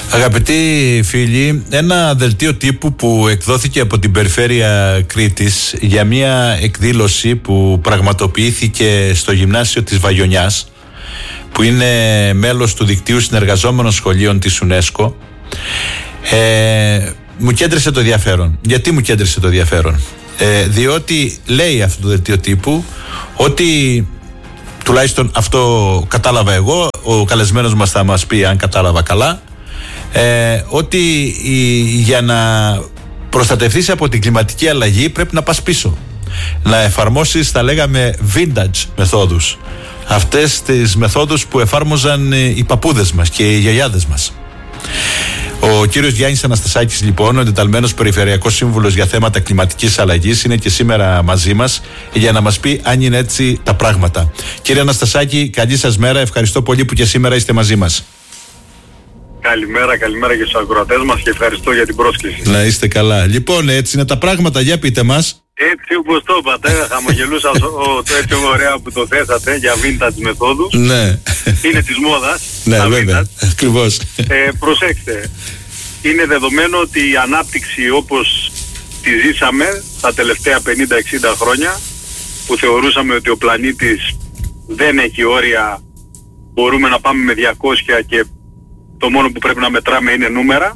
Αγαπητοί φίλοι, ένα δελτίο τύπου που εκδόθηκε από την Περιφέρεια Κρήτης για μια εκδήλωση που πραγματοποιήθηκε στο Γυμνάσιο της Βαγιονιάς, που είναι μέλος του δικτύου συνεργαζόμενων σχολείων της UNESCO, μου κέντρισε το ενδιαφέρον. Γιατί μου κέντρισε το ενδιαφέρον? Διότι λέει αυτό το δελτίο τύπου ότι, τουλάχιστον αυτό κατάλαβα εγώ, ο καλεσμένος μας θα μας πει αν κατάλαβα καλά, ότι για να προστατευτείς από την κλιματική αλλαγή πρέπει να πας πίσω, να εφαρμόσεις, θα λέγαμε, vintage μεθόδους, αυτές τις μεθόδους που εφάρμοζαν οι παππούδες μας και οι γιαγιάδες μας. Ο κύριος Γιάννης Αναστασάκης, λοιπόν, ο εντεταλμένος Περιφερειακός Σύμβουλος για θέματα κλιματικής αλλαγής, είναι και σήμερα μαζί μας για να μας πει αν είναι έτσι τα πράγματα. Κύριε Αναστασάκη, καλή σας μέρα, ευχαριστώ πολύ που και σήμερα είστε μαζί μας. Καλημέρα και στους ακροατές μας και ευχαριστώ για την πρόσκληση. Να είστε καλά. Λοιπόν, έτσι είναι τα πράγματα, για πείτε μας. Έτσι όπως το είπατε, χαμογελούσα το έτσι ωραία που το θέσατε για vintage μεθόδους. Ναι. Είναι της μόδας. Ναι, βέβαια, ακριβώς. Προσέξτε, είναι δεδομένο ότι η ανάπτυξη όπως τη ζήσαμε τα τελευταία 50-60 χρόνια, που θεωρούσαμε ότι ο πλανήτης δεν έχει όρια, μπορούμε να πάμε με 200 και το μόνο που πρέπει να μετράμε είναι νούμερα,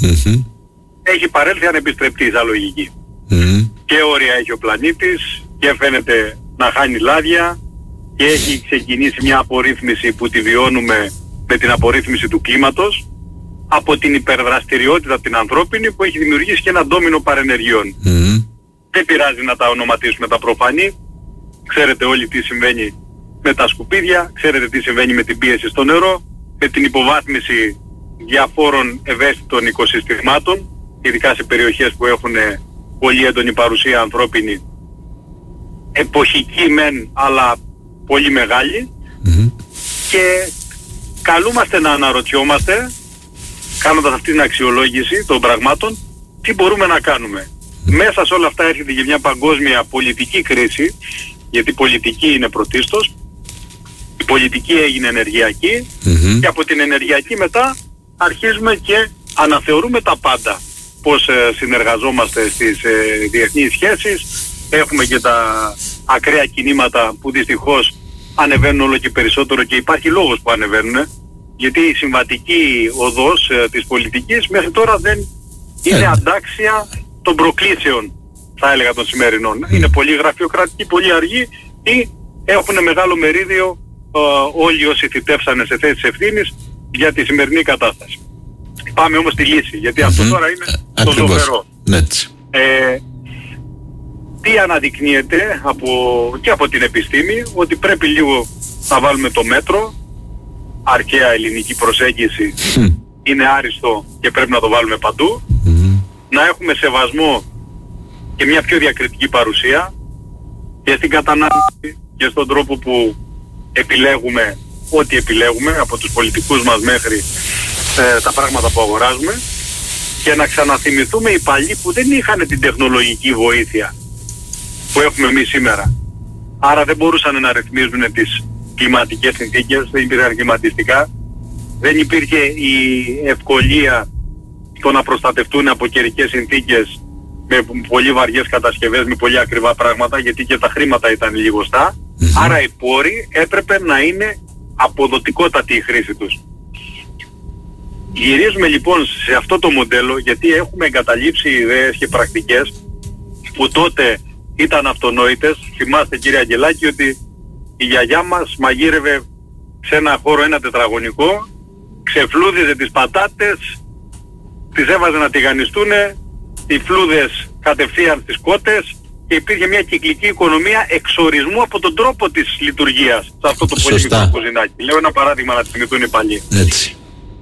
έχει παρέλθει ανεπιστρεπτή σαν λογική. Και όρια έχει ο πλανήτης και φαίνεται να χάνει λάδια και έχει ξεκινήσει μια απορρίθμιση που τη βιώνουμε με την απορρίθμιση του κλίματος από την υπερδραστηριότητα την ανθρώπινη που έχει δημιουργήσει και ένα ντόμινο παρενεργειών. Δεν πειράζει να τα ονοματίσουμε τα προφανή. Ξέρετε όλοι τι συμβαίνει με τα σκουπίδια, ξέρετε τι συμβαίνει με την πίεση στο νερό, με την υποβάθμιση διαφόρων ευαίσθητων οικοσυστημάτων, ειδικά σε περιοχές που έχουν πολύ έντονη παρουσία ανθρώπινη, εποχική μεν, αλλά πολύ μεγάλη, και καλούμαστε να αναρωτιόμαστε, κάνοντας αυτή την αξιολόγηση των πραγμάτων, τι μπορούμε να κάνουμε. Μέσα σε όλα αυτά έρχεται και μια παγκόσμια πολιτική κρίση, γιατί πολιτική είναι πρωτίστως. Η πολιτική έγινε ενεργειακή και από την ενεργειακή μετά αρχίζουμε και αναθεωρούμε τα πάντα. Πώς συνεργαζόμαστε στις διεθνείς σχέσεις, έχουμε και τα ακραία κινήματα που δυστυχώς ανεβαίνουν όλο και περισσότερο και υπάρχει λόγος που ανεβαίνουν, γιατί η συμβατική οδός της πολιτικής μέχρι τώρα δεν είναι αντάξια των προκλήσεων, θα έλεγα, των σημερινών. Είναι πολύ γραφειοκρατική, πολύ αργή ή έχουν μεγάλο μερίδιο όλοι όσοι θητεύσανε σε θέσεις ευθύνης για τη σημερινή κατάσταση. Πάμε όμως στη λύση, γιατί αυτό τώρα είναι το ζωφερό. Τι αναδεικνύεται και από την επιστήμη, ότι πρέπει λίγο να βάλουμε το μέτρο. Αρχαία ελληνική προσέγγιση είναι άριστο και πρέπει να το βάλουμε παντού. Να έχουμε σεβασμό και μια πιο διακριτική παρουσία και στην κατανάλωση και στον τρόπο που επιλέγουμε ό,τι επιλέγουμε, από τους πολιτικούς μας μέχρι τα πράγματα που αγοράζουμε, και να ξαναθυμηθούμε οι παλιοί που δεν είχαν την τεχνολογική βοήθεια που έχουμε εμείς σήμερα. Άρα δεν μπορούσαν να ρυθμίζουν τις κλιματικές συνθήκες, δεν υπήρχαν κλιματιστικά, δεν υπήρχε η ευκολία στο να προστατευτούν από καιρικές συνθήκες με πολύ βαριές κατασκευές, με πολύ ακριβά πράγματα, γιατί και τα χρήματα ήταν λιγοστά. Άρα οι πόροι έπρεπε να είναι αποδοτικότατη η χρήση τους. Γυρίζουμε λοιπόν σε αυτό το μοντέλο, γιατί έχουμε εγκαταλείψει ιδέες και πρακτικές που τότε ήταν αυτονόητες. Θυμάστε, κύριε Αγγελάκη, ότι η γιαγιά μας μαγείρευε σε ένα χώρο ένα τετραγωνικό, ξεφλούδιζε τις πατάτες, τις έβαζε να τηγανιστούνε, οι φλούδες κατευθείαν στις κότες, και υπήρχε μια κυκλική οικονομία εξορισμού από τον τρόπο της λειτουργίας σε αυτό το πολύ μικρό κουζινάκι. Λέω ένα παράδειγμα να θυμηθούν οι παλιοί. Έτσι.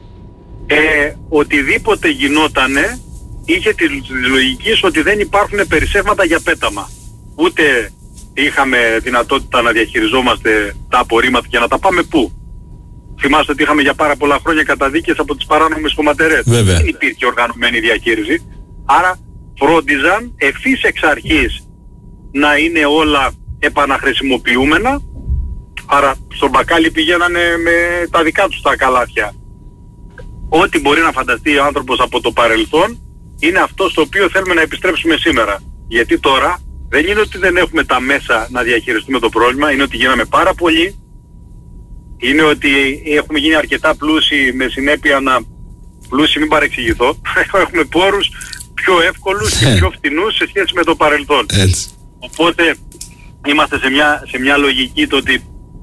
Οτιδήποτε γινότανε είχε τη λογική ότι δεν υπάρχουν περισσεύματα για πέταμα. Ούτε είχαμε δυνατότητα να διαχειριζόμαστε τα απορρίμματα και να τα πάμε πού. Θυμάστε ότι είχαμε για πάρα πολλά χρόνια καταδίκες από τις παράνομες κομματερές. Δεν υπήρχε οργανωμένη διαχείριση. Άρα φρόντιζαν ευθύς εξ αρχής να είναι όλα επαναχρησιμοποιούμενα. Άρα στον μπακάλι πηγαίνανε με τα δικά τους τα καλάθια. ό,τι μπορεί να φανταστεί ο άνθρωπος από το παρελθόν είναι αυτό στο οποίο θέλουμε να επιστρέψουμε σήμερα. Γιατί τώρα δεν είναι ότι δεν έχουμε τα μέσα να διαχειριστούμε το πρόβλημα, είναι ότι γίναμε πάρα πολλοί, είναι ότι έχουμε γίνει αρκετά πλούσιοι με συνέπεια να... Πλούσιοι, μην παρεξηγηθώ, έχουμε πόρους πιο εύκολους και πιο φτηνούς σε σχέση με το παρελθόν. Έτσι. Οπότε είμαστε σε μια λογική το ότι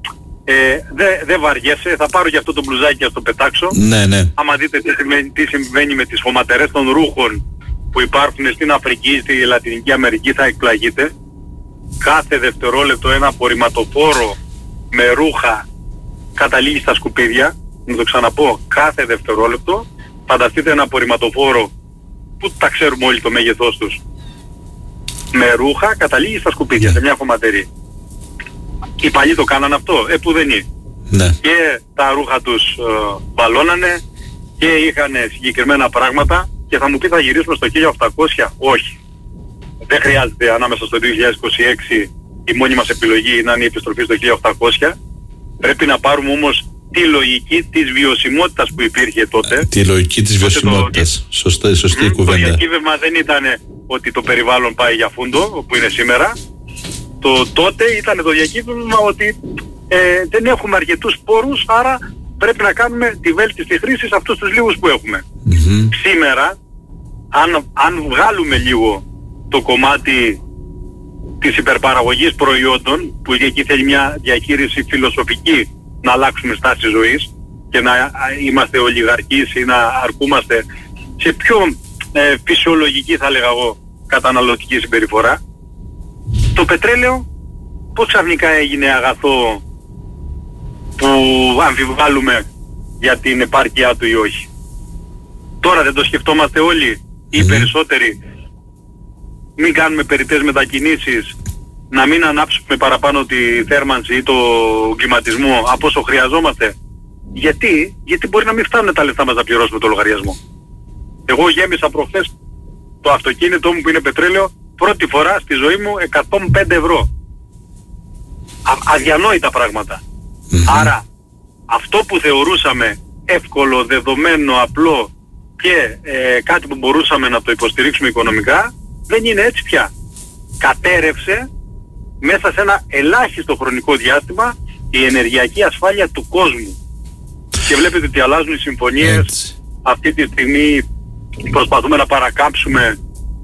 δεν βαριέσαι, θα πάρω και αυτό το μπλουζάκι και θα το πετάξω. Ναι, ναι. Άμα δείτε τι συμβαίνει με τις χωματερές των ρούχων που υπάρχουν στην Αφρική, στη Λατινική Αμερική, θα εκπλαγείτε. Κάθε δευτερόλεπτο ένα απορριμματοφόρο με ρούχα καταλήγει στα σκουπίδια. Να το ξαναπώ, κάθε δευτερόλεπτο. Φανταστείτε ένα απορριμματοφόρο που τα ξέρουμε όλοι το μέγεθός τους, με ρούχα καταλήγει στα σκουπίδια σε μια χωματερή. Οι παλιοί το κάνανε αυτό, που δεν είναι. Ναι. Και τα ρούχα τους μπαλώνανε και είχαν συγκεκριμένα πράγματα και θα μου πει θα γυρίσουμε στο 1800. Όχι. Δεν χρειάζεται ανάμεσα στο 2026 η μόνη μας επιλογή να είναι η επιστροφή στο 1800. Πρέπει να πάρουμε όμως τη λογική της βιωσιμότητας που υπήρχε τότε. Τη λογική της βιωσιμότητας. Σωστή κουβέντα. Το διακύβευμα δεν ήταν ότι το περιβάλλον πάει για φούντο, όπου είναι σήμερα. Τότε ήταν το διακύβευμα ότι δεν έχουμε αρκετούς πόρους, άρα πρέπει να κάνουμε τη βέλτιστη χρήση σε αυτούς τους λίγους που έχουμε. Σήμερα, αν βγάλουμε λίγο το κομμάτι της υπερπαραγωγής προϊόντων, που εκεί θέλει μια διαχείριση φιλοσοφική, να αλλάξουμε στάση ζωής και να είμαστε ολιγαρχείς ή να αρκούμαστε σε πιο φυσιολογική, θα λέγα εγώ, καταναλωτική συμπεριφορά. Το πετρέλαιο πώς ξαφνικά έγινε αγαθό που αμφιβάλλουμε για την επάρκειά του ή όχι? Τώρα δεν το σκεφτόμαστε όλοι ή περισσότεροι? Μην κάνουμε περιττές μετακινήσεις, να μην ανάψουμε παραπάνω τη θέρμανση ή το κλιματισμό από όσο χρειαζόμαστε. Γιατί μπορεί να μην φτάνουν τα λεφτά μας να πληρώσουμε το λογαριασμό. Εγώ γέμισα προχθές το αυτοκίνητό μου που είναι πετρέλαιο πρώτη φορά στη ζωή μου 105 ευρώ. Αδιανόητα πράγματα. Άρα αυτό που θεωρούσαμε εύκολο, δεδομένο, απλό και κάτι που μπορούσαμε να το υποστηρίξουμε οικονομικά, δεν είναι έτσι πια. Κατέρευσε μέσα σε ένα ελάχιστο χρονικό διάστημα η ενεργειακή ασφάλεια του κόσμου. Και βλέπετε ότι αλλάζουν οι συμφωνίες. Έτσι. Αυτή τη στιγμή προσπαθούμε να παρακάμψουμε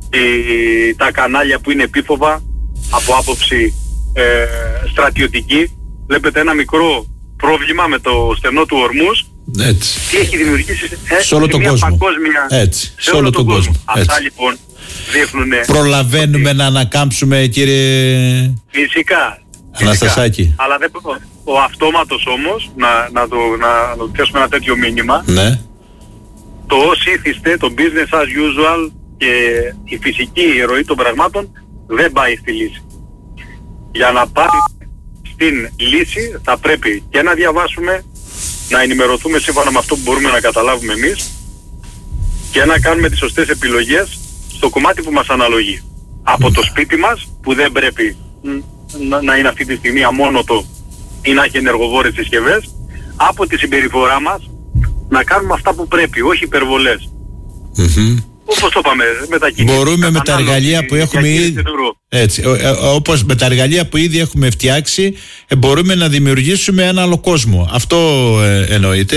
τα κανάλια που είναι επίφοβα από άποψη στρατιωτική. Βλέπετε ένα μικρό πρόβλημα με το στενό του Ορμούς. Έτσι. Τι έχει δημιουργήσει σε όλο τον κόσμο. Έτσι. Σε όλο τον κόσμο. Αυτά λοιπόν δείχνουνε... Προλαβαίνουμε να ανακάμψουμε, κύριε Αναστασάκη. Αλλά δεν, ο αυτόματος όμως, να το θέσουμε ένα τέτοιο μήνυμα, ναι. Το ως ήθιστε, το business as usual και η φυσική ροή των πραγμάτων δεν πάει στη λύση. Για να πάει στην λύση θα πρέπει και να διαβάσουμε, να ενημερωθούμε σύμφωνα με αυτό που μπορούμε να καταλάβουμε εμείς και να κάνουμε τις σωστές επιλογές στο κομμάτι που μας αναλογεί. Από το σπίτι μας, που δεν πρέπει να είναι αυτή τη στιγμή αμόνοτο ή να έχει ενεργοβόρες συσκευές, από τη συμπεριφορά μας να κάνουμε αυτά που πρέπει, όχι υπερβολές. Όπως το είπαμε, μετακίνηση. Μπορούμε με τα εργαλεία που έχουμε ήδη. Έτσι, όπως με τα εργαλεία που ήδη έχουμε φτιάξει, μπορούμε να δημιουργήσουμε ένα άλλο κόσμο. Αυτό εννοείται.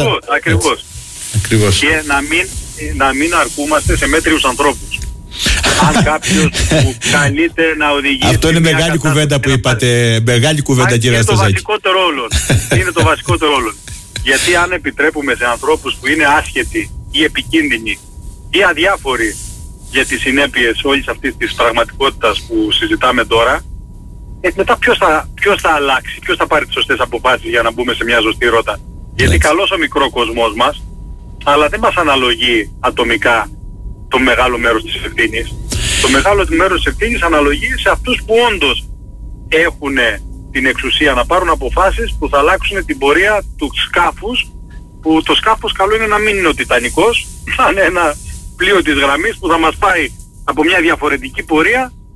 Ακριβώς. Και να μην αρκούμαστε σε μέτριους ανθρώπους. Αν κάποιος που καλείται να οδηγήσει. Αυτό είναι μεγάλη κουβέντα που είπατε. Μεγάλη κουβέντα, κύριε Αναστασάκη. Είναι το βασικότερο όλων. Γιατί αν επιτρέπουμε σε ανθρώπους που είναι άσχετοι ή επικίνδυνοι ή αδιάφοροι για τις συνέπειες όλης αυτής της πραγματικότητας που συζητάμε τώρα, μετά ποιος θα αλλάξει, ποιος θα πάρει τις σωστές αποφάσεις για να μπούμε σε μια ζωστή ρότα? Γιατί καλός ο μικρό κόσμος μας, αλλά δεν μας αναλογεί ατομικά το μεγάλο μέρος της ευθύνης. Το μεγάλο μέρος της ευθύνης αναλογεί σε αυτούς που όντως έχουν την εξουσία να πάρουν αποφάσεις που θα αλλάξουν την πορεία του σκάφους, που το σκάφος καλό είναι να μην είναι ο Τιτανικός, να είναι ένα πλοίο της γραμμής που θα μας πάει από μια διαφορετική πορεία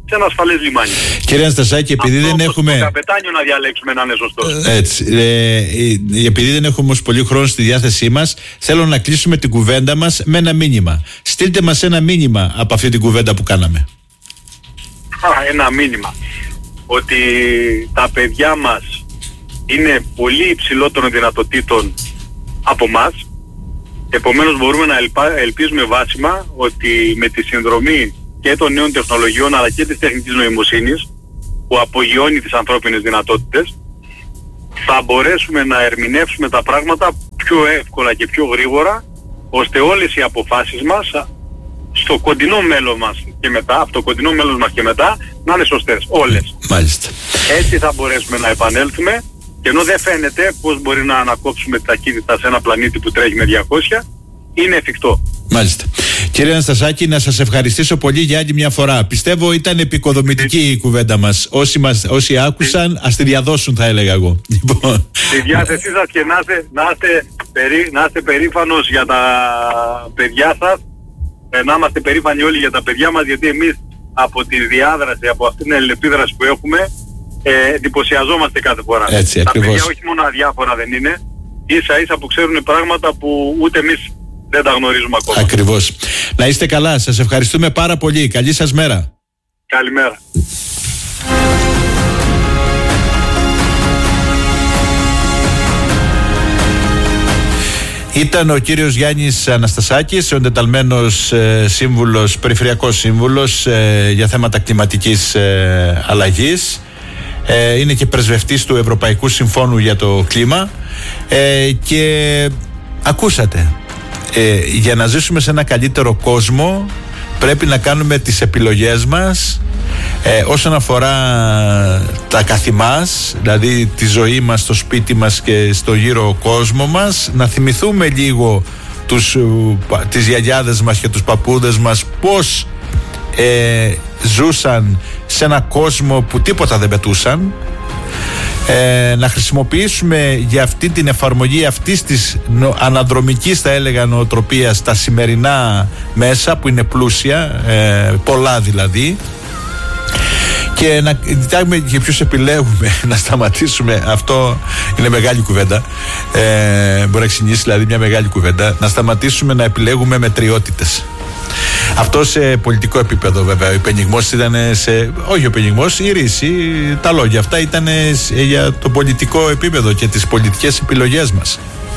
σε ένα ασφαλές λιμάνι. Κύριε Αναστασάκη, επειδή αυτό δεν έχουμε. Το καπετάνιο να διαλέξουμε να είναι σωστός. Έτσι. Επειδή δεν έχουμε όμως πολύ χρόνο στη διάθεσή μας, θέλω να κλείσουμε την κουβέντα μας με ένα μήνυμα. Στείλτε μας ένα μήνυμα από αυτή την κουβέντα που κάναμε. Ένα μήνυμα. Ότι τα παιδιά μας είναι πολύ υψηλότερων δυνατοτήτων από μας. Επομένως μπορούμε να ελπίζουμε βάσιμα ότι με τη συνδρομή και των νέων τεχνολογιών αλλά και της τεχνητής νοημοσύνης που απογειώνει τις ανθρώπινες δυνατότητες, θα μπορέσουμε να ερμηνεύσουμε τα πράγματα πιο εύκολα και πιο γρήγορα, ώστε όλες οι αποφάσεις μας στο κοντινό μέλλον μας και μετά, από το κοντινό μέλλον μας και μετά, να είναι σωστές. Όλες. Μάλιστα. Έτσι θα μπορέσουμε να επανέλθουμε, και ενώ δεν φαίνεται πώς μπορεί να ανακόψουμε τη ταχύτητα σε ένα πλανήτη που τρέχει με 200, είναι εφικτό. Μάλιστα. Κύριε Αναστασάκη, να σας ευχαριστήσω πολύ για άλλη μια φορά. Πιστεύω ήταν επικοδομητική η κουβέντα μας. Όσοι άκουσαν, ας τη διαδώσουν, θα έλεγα εγώ. Στη διάθεσή σας και να είστε περήφανος για τα παιδιά σας. Να είμαστε περήφανοι όλοι για τα παιδιά μας, γιατί εμείς από τη διάδραση, από αυτήν την αλληλεπίδραση που έχουμε, εντυπωσιαζόμαστε κάθε φορά. Έτσι, τα ακριβώς. παιδιά όχι μόνο αδιάφορα δεν είναι, ίσα ίσα που ξέρουν πράγματα που ούτε εμείς δεν τα γνωρίζουμε ακόμα. Ακριβώς. Να είστε καλά. Σας ευχαριστούμε πάρα πολύ. Καλή σας μέρα. Καλημέρα. Ήταν ο κύριος Γιάννης Αναστασάκης, ο εντεταλμένος σύμβουλος, περιφερειακός σύμβουλος για θέματα κλιματικής αλλαγής. Είναι και πρεσβευτής του Ευρωπαϊκού Συμφώνου για το κλίμα. Και ακούσατε, για να ζήσουμε σε ένα καλύτερο κόσμο πρέπει να κάνουμε τις επιλογές μας όσον αφορά τα καθημάς, δηλαδή τη ζωή μας στο σπίτι μας και στο γύρο κόσμο μας, να θυμηθούμε λίγο τις γιαγιάδες μας και τους παππούδες μας πώς ζούσαν σε ένα κόσμο που τίποτα δεν πετούσαν, να χρησιμοποιήσουμε για αυτή την εφαρμογή αυτής της αναδρομικής, θα έλεγα, νοοτροπίας τα σημερινά μέσα που είναι πλούσια, πολλά δηλαδή, και να κοιτάμε για ποιους επιλέγουμε, να σταματήσουμε. Αυτό είναι μεγάλη κουβέντα, μπορεί να ξεκινήσει δηλαδή μια μεγάλη κουβέντα, να σταματήσουμε να επιλέγουμε μετριότητες. Αυτό σε πολιτικό επίπεδο βέβαια. Ο υπενιγμός ήταν όχι ο υπενιγμός, η ρίση, τα λόγια αυτά ήταν για το πολιτικό επίπεδο και τις πολιτικές επιλογές μας.